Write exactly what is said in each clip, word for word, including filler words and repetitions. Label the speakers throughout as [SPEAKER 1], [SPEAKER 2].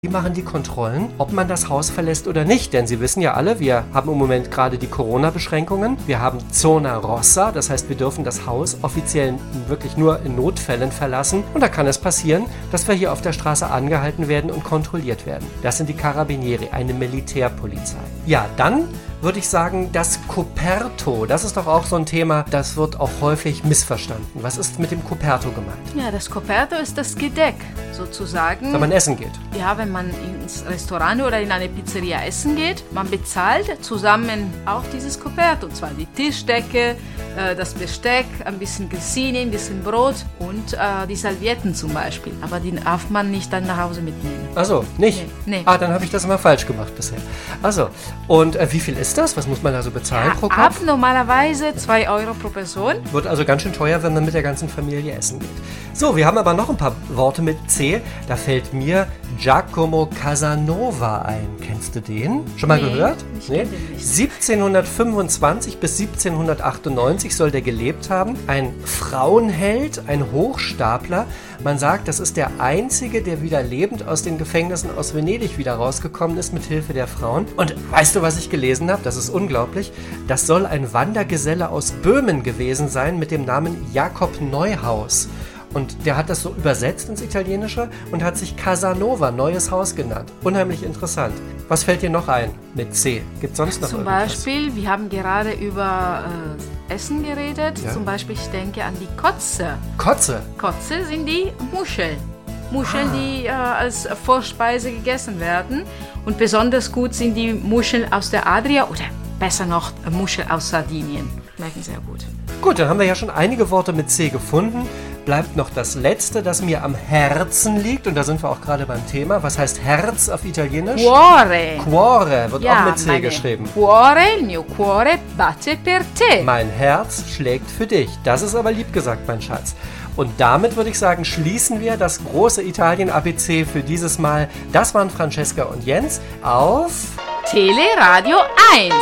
[SPEAKER 1] Die machen die Kontrollen, ob man das Haus verlässt oder nicht. Denn Sie wissen ja alle, wir haben im Moment gerade die Corona-Beschränkungen. Wir haben Zona Rossa, das heißt, wir dürfen das Haus offiziell wirklich nur in Notfällen verlassen. Und da kann es passieren, dass wir hier auf der Straße angehalten werden und kontrolliert werden. Das sind die Carabinieri, eine Militärpolizei. Ja, dann würde ich sagen, das Coperto, das ist doch auch so ein Thema, das wird auch häufig missverstanden. Was ist mit dem Coperto gemeint?
[SPEAKER 2] Ja, das Coperto ist das Gedeck, sozusagen.
[SPEAKER 1] Wenn man essen geht.
[SPEAKER 2] Ja, wenn man ins Restaurant oder in eine Pizzeria essen geht, man bezahlt zusammen auch dieses Coperto. Und zwar die Tischdecke, das Besteck, ein bisschen Grissini, ein bisschen Brot und äh, die Servietten zum Beispiel. Aber die darf man nicht dann nach Hause mitnehmen.
[SPEAKER 1] Ach so, nicht?
[SPEAKER 2] Nee. nee.
[SPEAKER 1] Ah, dann habe ich das immer falsch gemacht bisher. Also, und äh, wie viel ist das? Was muss man da so bezahlen
[SPEAKER 2] Ja,
[SPEAKER 1] pro Kopf?
[SPEAKER 2] ab normalerweise zwei Euro pro Person.
[SPEAKER 1] Wird also ganz schön teuer, wenn man mit der ganzen Familie essen geht. So, wir haben aber noch ein paar Worte mit C. Da fällt mir Giacomo Casanova ein. Kennst du den? Schon mal
[SPEAKER 2] Nee,
[SPEAKER 1] gehört?
[SPEAKER 2] ich kenn den nicht.
[SPEAKER 1] siebzehnhundertfünfundzwanzig bis siebzehnhundertachtundneunzig soll der gelebt haben. Ein Frauenheld, ein Hochstapler. Man sagt, das ist der Einzige, der wieder lebend aus den Gefängnissen aus Venedig wieder rausgekommen ist, mit Hilfe der Frauen. Und weißt du, was ich gelesen habe? Das ist unglaublich. Das soll ein Wandergeselle aus Böhmen gewesen sein mit dem Namen Jakob Neuhaus. Und der hat das so übersetzt ins Italienische und hat sich Casanova, neues Haus genannt. Unheimlich interessant. Was fällt dir noch ein mit C? Gibt es sonst noch
[SPEAKER 2] Zum
[SPEAKER 1] irgendwas?
[SPEAKER 2] Beispiel, wir haben gerade über äh, Essen geredet.
[SPEAKER 1] Ja.
[SPEAKER 2] Zum Beispiel, ich denke an die Kotze.
[SPEAKER 1] Kotze.
[SPEAKER 2] Kotze sind die Muscheln. Muscheln,
[SPEAKER 1] Ah.
[SPEAKER 2] die äh, als Vorspeise gegessen werden. Und besonders gut sind die Muscheln aus der Adria oder besser noch äh, Muscheln aus Sardinien. Schmecken sehr gut.
[SPEAKER 1] Gut, dann haben wir ja schon einige Worte mit C gefunden. Bleibt noch das letzte, das mir am Herzen liegt. Und da sind wir auch gerade beim Thema. Was heißt Herz auf Italienisch?
[SPEAKER 2] Cuore.
[SPEAKER 1] Cuore wird auch mit C
[SPEAKER 2] meine
[SPEAKER 1] geschrieben.
[SPEAKER 2] Cuore, il mio cuore batte per te.
[SPEAKER 1] Mein Herz schlägt für dich. Das ist aber lieb gesagt, mein Schatz. Und damit würde ich sagen, schließen wir das große Italien-A B C für dieses Mal. Das waren Francesca und Jens auf
[SPEAKER 2] Teleradio eins.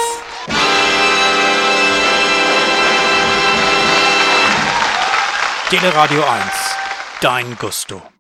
[SPEAKER 3] Teleradio eins. Dein Gusto.